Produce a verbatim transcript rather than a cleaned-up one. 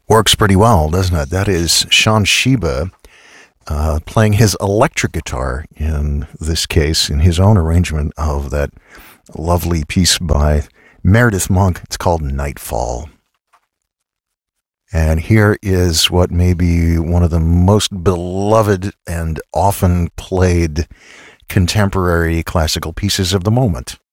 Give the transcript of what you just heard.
Works pretty well, doesn't it? That is Sean Sheba uh, playing his electric guitar in this case, in his own arrangement of that lovely piece by Meredith Monk. It's called Nightfall. And here is what may be one of the most beloved and often played contemporary classical pieces of the moment.